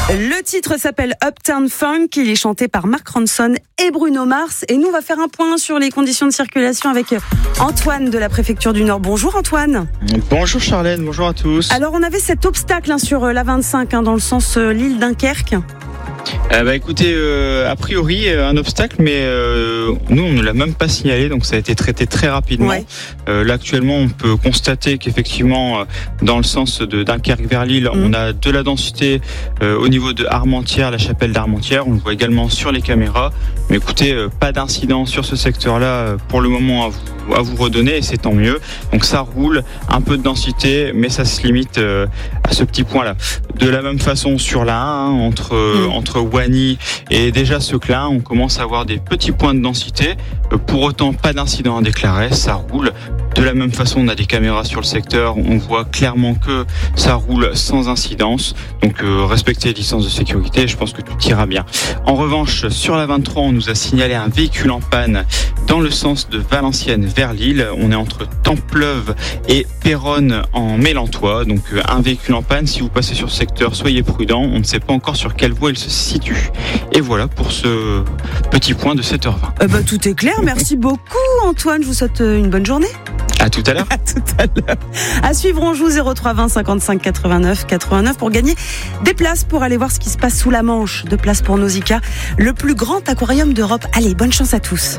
Le titre s'appelle Uptown Funk, il est chanté par Mark Ronson et Bruno Mars. Et nous, on va faire un point sur les conditions de circulation avec Antoine de la préfecture du Nord. Bonjour Antoine. Bonjour Charlène, bonjour à tous. Alors on avait cet obstacle sur la 25 dans le sens Lille-Dunkerque. Écoutez, a priori un obstacle, mais nous on ne l'a même pas signalé, donc ça a été traité très rapidement. Ouais. Là actuellement on peut constater qu'effectivement dans le sens de Dunkerque vers Lille, on a de la densité au niveau de Armentières, la chapelle d'Armentières, on le voit également sur les caméras. Mais écoutez, pas d'incident sur ce secteur-là pour le moment à vous redonner, et c'est tant mieux. Donc ça roule, un peu de densité, mais ça se limite à ce petit point-là. De la même façon sur la 1, entre Wany et déjà Seclin, on commence à avoir des petits points de densité. Pour autant, pas d'incident à déclarer, ça roule. De la même façon, on a des caméras sur le secteur, on voit clairement que ça roule sans incidence. Donc respectez les distances de sécurité, je pense que tout ira bien. En revanche, sur la 23, on nous a signalé un véhicule en panne dans le sens de Valenciennes vers Lille. On est entre Templeuve et Péronne en Mélantois. Donc un véhicule en panne, si vous passez sur ce secteur, soyez prudents. On ne sait pas encore sur quelle voie il se situe. Et voilà pour ce petit point de 7h20. Tout est clair, merci beaucoup Antoine, je vous souhaite une bonne journée. À tout à l'heure. À tout à l'heure. À suivre, on joue 03 20 55 89 89 pour gagner des places pour aller voir ce qui se passe sous la Manche. 2 places pour Nausicaa, le plus grand aquarium d'Europe. Allez, bonne chance à tous.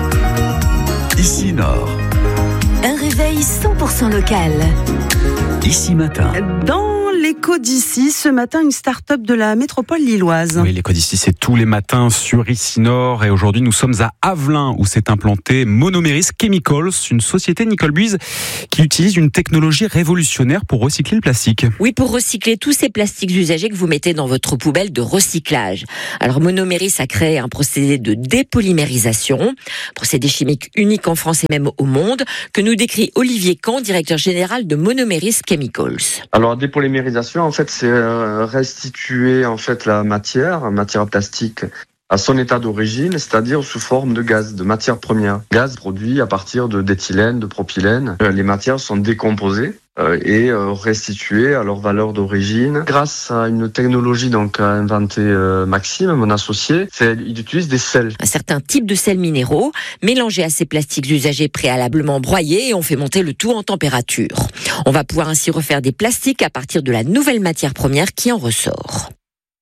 Ici Nord. Un réveil 100% local. Ici Matin. Dans l'écho d'ici, ce matin, une start-up de la métropole lilloise. Oui, l'écho d'ici, c'est tous les matins sur Ici Nord. Et aujourd'hui, nous sommes à Avelin, où s'est implanté Monomeris Chemicals, une société, Nicole Buise, qui utilise une technologie révolutionnaire pour recycler le plastique. Oui, pour recycler tous ces plastiques usagés que vous mettez dans votre poubelle de recyclage. Alors, Monomeris a créé un procédé de dépolymérisation, procédé chimique unique en France et même au monde, que nous décrit Olivier Camp, directeur général de Monomeris Chemicals. Alors, dépolymérisation, en fait, c'est restituer en fait la matière plastique à son état d'origine, c'est-à-dire sous forme de gaz, de matière première. Gaz produit à partir d'éthylène, de propylène. Les matières sont décomposées et restituées à leur valeur d'origine. Grâce à une technologie donc inventée Maxime, mon associé, il utilise des sels. Un certain type de sels minéraux mélangés à ces plastiques usagés préalablement broyés et on fait monter le tout en température. On va pouvoir ainsi refaire des plastiques à partir de la nouvelle matière première qui en ressort.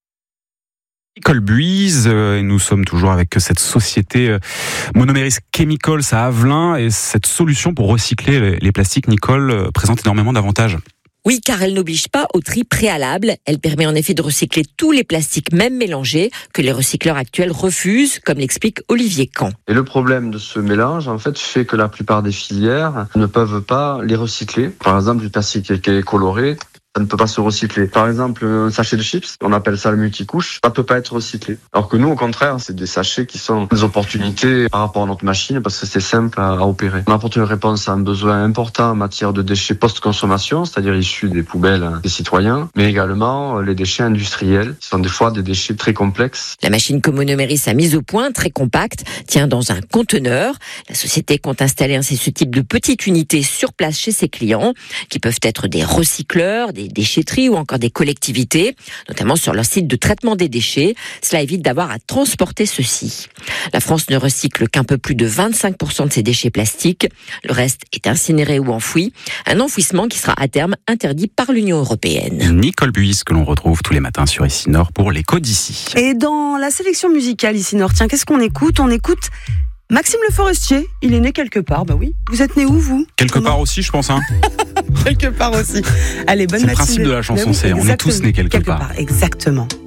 Nicole Buise, nous sommes toujours avec cette société Monomeris Chemicals à Avelin, et cette solution pour recycler les plastiques, Nicole, présente énormément d'avantages. Oui, car elle n'oblige pas au tri préalable. Elle permet en effet de recycler tous les plastiques, même mélangés, que les recycleurs actuels refusent, comme l'explique Olivier Camp. Et le problème de ce mélange, en fait, fait que la plupart des filières ne peuvent pas les recycler. Par exemple, du plastique qui est coloré, ça ne peut pas se recycler. Par exemple, un sachet de chips, on appelle ça le multicouche, ça ne peut pas être recyclé. Alors que nous, au contraire, c'est des sachets qui sont des opportunités par rapport à notre machine parce que c'est simple à opérer. On apporte une réponse à un besoin important en matière de déchets post-consommation, c'est-à-dire issus des poubelles des citoyens, mais également les déchets industriels, qui sont des fois des déchets très complexes. La machine que Monomeris a mise au point, très compacte, tient dans un conteneur. La société compte installer ainsi ce type de petite unité sur place chez ses clients, qui peuvent être des recycleurs, des déchetteries ou encore des collectivités, notamment sur leur site de traitement des déchets. Cela évite d'avoir à transporter ceux-ci. La France ne recycle qu'un peu plus de 25% de ses déchets plastiques. Le reste est incinéré ou enfoui. Un enfouissement qui sera à terme interdit par l'Union européenne. Nicole Buise, que l'on retrouve tous les matins sur Ici Nord pour l'écho d'ici. Et dans la sélection musicale Ici Nord, tiens, qu'est-ce qu'on écoute ? On écoute Maxime Le Forestier. Il est né quelque part, bah oui. Vous êtes né où, vous ? Quelque part aussi, je pense, hein. Quelque part aussi. Allez, bonne matinée. C'est le principe de la chanson, c'est on est tous nés quelque part. Exactement.